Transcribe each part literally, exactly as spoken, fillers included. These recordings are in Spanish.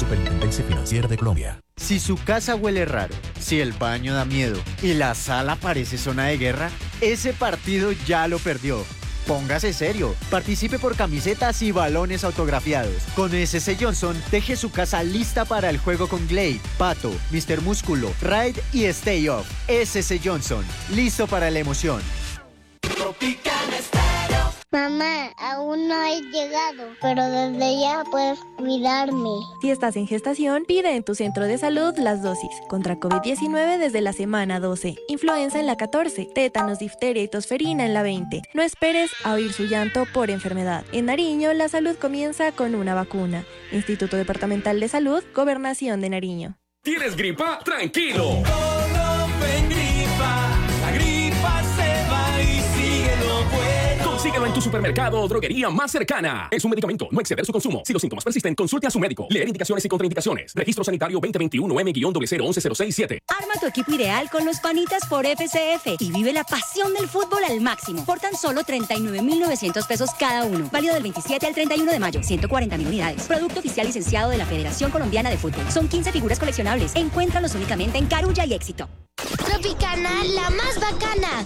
Superintendencia Financiera de Colombia. Si su casa huele raro, si el baño da miedo y la sala parece zona de guerra, ese partido ya lo perdió. Póngase serio, participe por camisetas y balones autografiados. Con S C Johnson, deje su casa lista para el juego con Glade, Pato, mister Músculo, Ride y Stay Off. S C Johnson, listo para la emoción. Mamá, aún no he llegado, pero desde ya puedes cuidarme. Si estás en gestación, pide en tu centro de salud las dosis contra COVID diecinueve desde la semana doce, influenza en la catorce, tétanos, difteria y tosferina en la veinte. No esperes a oír su llanto por enfermedad. En Nariño, la salud comienza con una vacuna. Instituto Departamental de Salud, Gobernación de Nariño. ¿Tienes gripa? ¡Tranquilo! Colopen gripa, la gripa se va y sigue lo bueno. Consíguelo en tu supermercado o droguería más cercana. Es un medicamento, no exceder su consumo. Si los síntomas persisten, consulte a su médico. Leer indicaciones y contraindicaciones. Registro Sanitario veinte veintiuno M cero cero once cero seis siete. Arma tu equipo ideal con los panitas por F C F y vive la pasión del fútbol al máximo. Por tan solo treinta y nueve mil novecientos pesos cada uno. Válido del veintisiete al treinta y uno de mayo. ciento cuarenta mil unidades. Producto oficial licenciado de la Federación Colombiana de Fútbol. Son quince figuras coleccionables. Encuéntralos únicamente en Carulla y Éxito. Tropicana, la más bacana.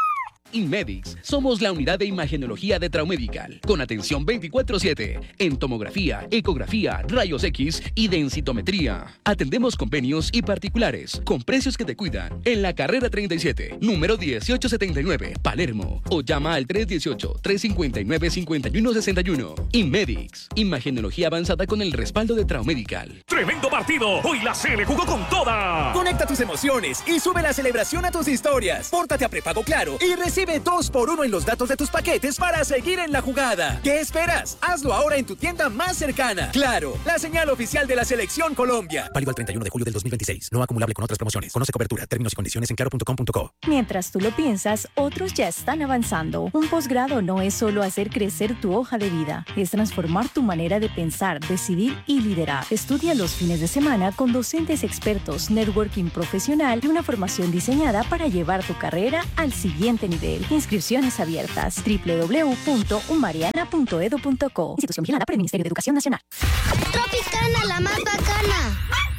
Inmedix, somos la unidad de imagenología de Traumedical, con atención veinticuatro siete, en tomografía, ecografía, rayos X y densitometría. Atendemos convenios y particulares, con precios que te cuidan, en la carrera treinta y siete, número dieciocho setenta y nueve, Palermo, o llama al tres uno ocho, tres cinco nueve, cinco uno seis uno. Inmedix, imagenología avanzada con el respaldo de Traumedical. ¡Tremendo partido! ¡Hoy la Sele jugó con toda! Conecta tus emociones y sube la celebración a tus historias. Pórtate a prepago Claro y recibe dos por uno en los datos de tus paquetes para seguir en la jugada. ¿Qué esperas? Hazlo ahora en tu tienda más cercana. Claro, la señal oficial de la Selección Colombia. Válido el treinta y uno de julio del dos mil veintiséis. No acumulable con otras promociones. Conoce cobertura, términos y condiciones en claro punto com punto co. Mientras tú lo piensas, otros ya están avanzando. Un posgrado no es solo hacer crecer tu hoja de vida, es transformar tu manera de pensar, decidir y liderar. Estudia los fines de semana con docentes expertos, networking profesional y una formación diseñada para llevar tu carrera al siguiente nivel. Inscripciones abiertas. doble u doble u doble u punto umariana punto edu punto co. Institución vigilada por el Ministerio de Educación Nacional. Tropicana, la más bacana.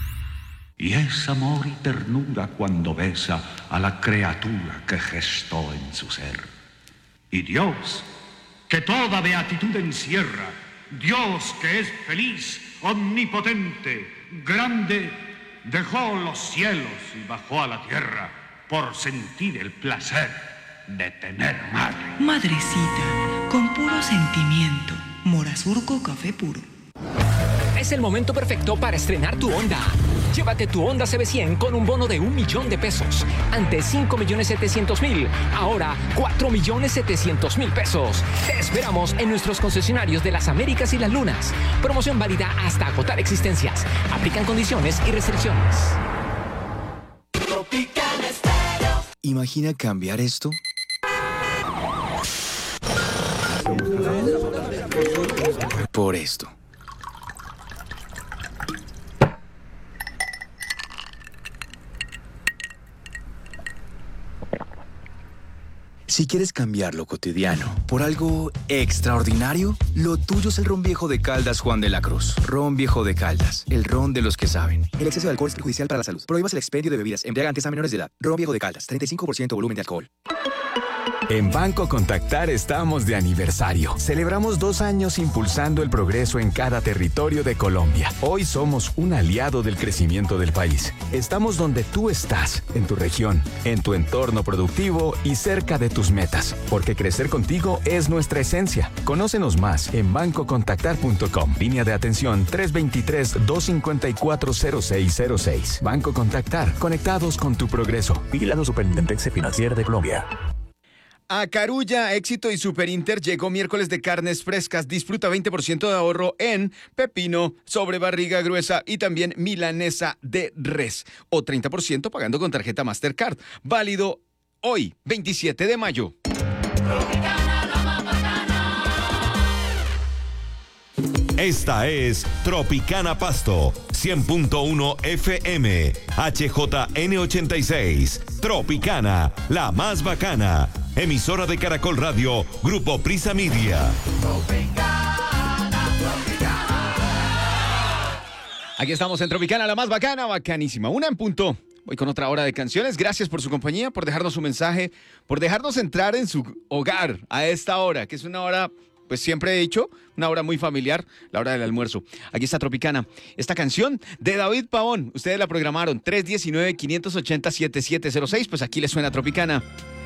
Y es amor y ternura cuando besa a la criatura que gestó en su ser. Y Dios, que toda beatitud encierra, Dios que es feliz, omnipotente, grande, dejó los cielos y bajó a la tierra por sentir el placer de tener madre. Madrecita, con puro sentimiento. Morasurco Café Puro. Es el momento perfecto para estrenar tu Honda. Llévate tu Honda C B cien con un bono de un millón de pesos. Antes cinco millones setecientos mil, ahora cuatro millones setecientos mil pesos. Te esperamos en nuestros concesionarios de las Américas y las Lunas. Promoción válida hasta agotar existencias. Aplican condiciones y restricciones. ¿Imagina cambiar esto? Por esto. Si quieres cambiar lo cotidiano por algo extraordinario, lo tuyo es el ron viejo de Caldas Juan de la Cruz. Ron viejo de Caldas, el ron de los que saben. El exceso de alcohol es perjudicial para la salud. Prohíbas el expendio de bebidas embriagantes a menores de edad. Ron viejo de Caldas, treinta y cinco por ciento volumen de alcohol. En Banco Contactar estamos de aniversario. Celebramos dos años impulsando el progreso en cada territorio de Colombia. Hoy somos un aliado del crecimiento del país. Estamos donde tú estás, en tu región, en tu entorno productivo y cerca de tus metas. Porque crecer contigo es nuestra esencia. Conócenos más en banco contactar punto com. Línea de atención tres dos tres, dos cinco cuatro, cero seis cero seis. Banco Contactar. Conectados con tu progreso. Vigilado Superintendencia Financiera de Colombia. A Carulla, Éxito y Superinter llegó miércoles de carnes frescas. Disfruta veinte por ciento de ahorro en pepino, sobre barriga gruesa y también milanesa de res. O treinta por ciento pagando con tarjeta Mastercard. Válido hoy, veintisiete de mayo. Esta es Tropicana Pasto, cien punto uno F M, H J N ochenta y seis. Tropicana, la más bacana. Emisora de Caracol Radio, Grupo Prisa Media. Tropicana, Tropicana. Aquí estamos en Tropicana, la más bacana, bacanísima. Una en punto. Voy con otra hora de canciones. Gracias por su compañía, por dejarnos su mensaje, por dejarnos entrar en su hogar a esta hora, que es una hora, pues siempre he dicho, una hora muy familiar, la hora del almuerzo. Aquí está Tropicana. Esta canción de David Pavón, ustedes la programaron, tres uno nueve, cinco ocho cero, siete siete cero seis, pues aquí le suena Tropicana.